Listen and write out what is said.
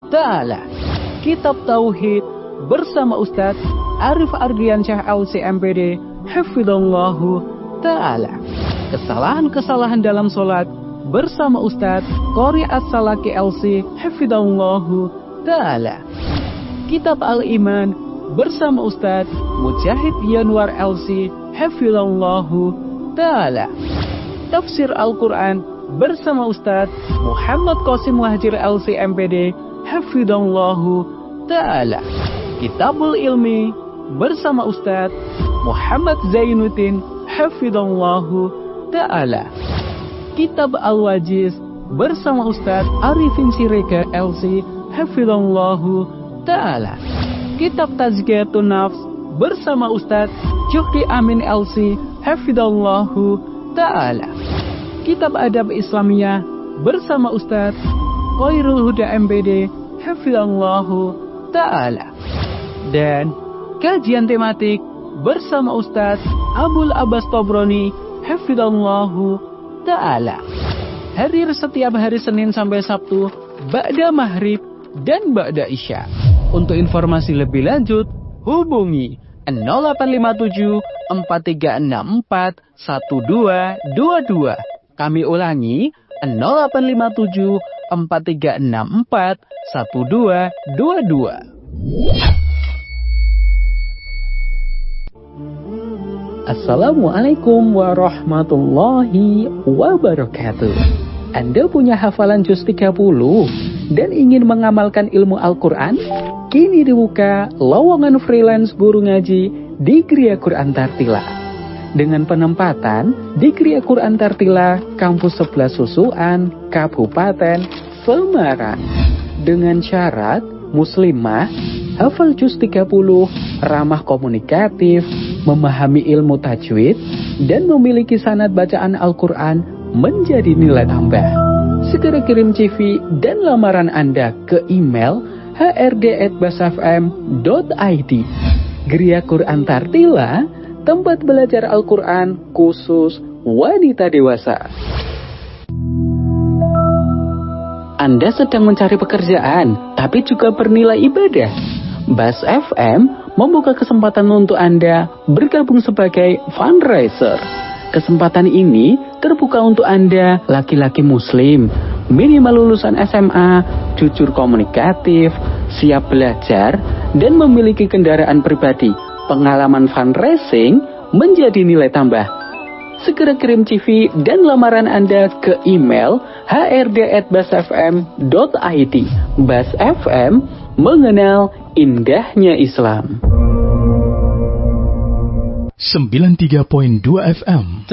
Ta'ala. Kitab Tauhid bersama Ustadz Arif Ardiansyah LC-MPD Hafidhallahu Ta'ala. Kesalahan-kesalahan dalam sholat bersama Ustadz Qori As-Salaki LC Hafidhallahu Ta'ala. Kitab Al-Iman bersama Ustadz Mujahid Yanwar LC Hafidhallahu Ta'ala. Tafsir Al-Quran bersama Ustadz Muhammad Qasim Muhajir LC MPD Hafidhallahu Ta'ala. Kitabul Ilmi bersama Ustadz Muhammad Zainuddin Hafidhallahu Ta'ala. Kitab Al-Wajiz bersama Ustadz Arifin Sirega LC Hafidhallahu Ta'ala. Kitab Tazkiyatun Nafs bersama Ustadz Juhdi Amin LC Hafidhallahu Ta'ala. Kitab Adab Islamiyah bersama Ustadz Khairul Huda MPD Hafidhallahu Ta'ala. Dan kajian tematik bersama Ustadz Abul Abbas Tobroni Hafidhallahu Ta'ala. Hadir setiap hari Senin sampai Sabtu ba'da maghrib dan ba'da isya. Untuk informasi lebih lanjut hubungi 0857 4364 1222. Kami ulangi 0857 4364 1222. Assalamualaikum warahmatullahi wabarakatuh. Anda punya hafalan juz 30 dan ingin mengamalkan ilmu Al-Quran? Kini dibuka lowongan freelance guru ngaji di Gria Quran Tartila. Dengan penempatan di Gria Quran Tartila, Kampus 11 Susuan, Kabupaten Semarang. Dengan syarat muslimah, hafal juz 30, ramah komunikatif, memahami ilmu tajwid, dan memiliki sanad bacaan Al-Quran menjadi nilai tambah. Segera kirim CV dan lamaran Anda ke email hrd@basfm.id. Gria Quran Tartila, tempat belajar Al-Quran khusus wanita dewasa. Anda sedang mencari pekerjaan, tapi juga bernilai ibadah. Bas FM membuka kesempatan untuk Anda bergabung sebagai fundraiser. Kesempatan ini terbuka untuk Anda, laki-laki muslim, minimal lulusan SMA, jujur komunikatif, siap belajar, dan memiliki kendaraan pribadi. Pengalaman fundraising menjadi nilai tambah. Segera kirim CV dan lamaran Anda ke email hrd@basfm.id. Bas FM, mengenal indahnya Islam. 93.2 FM